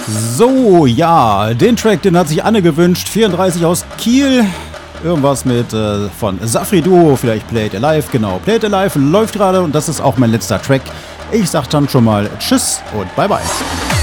So, ja, den Track, den hat sich Anne gewünscht. 34 aus Kiel. Irgendwas mit von Safri Duo, vielleicht Play It Alive. Genau, Play It Alive läuft gerade und das ist auch mein letzter Track. Ich sag dann schon mal Tschüss und Bye Bye.